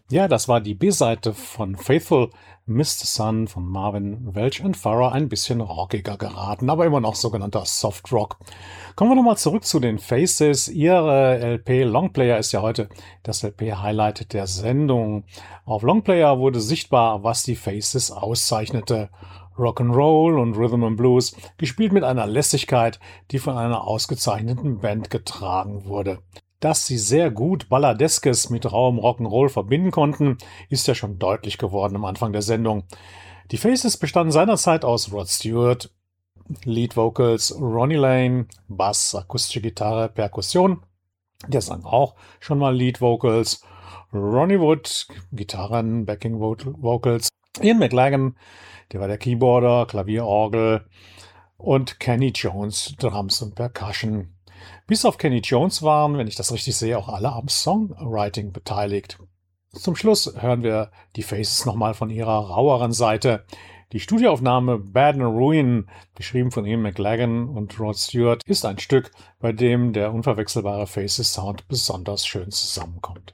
Ja, das war die B-Seite von Faithful, Mr. Sun von Marvin Welch und Farah, ein bisschen rockiger geraten, aber immer noch sogenannter Soft Rock. Kommen wir nochmal zurück zu den Faces. Ihre LP Longplayer ist ja heute das LP-Highlight der Sendung. Auf Longplayer wurde sichtbar, was die Faces auszeichnete. Rock'n'Roll und Rhythm and Blues, gespielt mit einer Lässigkeit, die von einer ausgezeichneten Band getragen wurde. Dass sie sehr gut Balladeskes mit rauem Rock'n'Roll verbinden konnten, ist ja schon deutlich geworden am Anfang der Sendung. Die Faces bestanden seinerzeit aus Rod Stewart, Lead Vocals Ronnie Lane, Bass, akustische Gitarre, Perkussion. Der sang auch schon mal Lead Vocals. Ronnie Wood, Gitarren, Backing Vocals. Ian McLagan, der war der Keyboarder, Klavierorgel. Und Kenny Jones, Drums und Percussion. Bis auf Kenny Jones waren, wenn ich das richtig sehe, auch alle am Songwriting beteiligt. Zum Schluss hören wir die Faces nochmal von ihrer raueren Seite. Die Studioaufnahme Bad and Ruin, geschrieben von Ian McLagan und Rod Stewart, ist ein Stück, bei dem der unverwechselbare Faces Sound besonders schön zusammenkommt.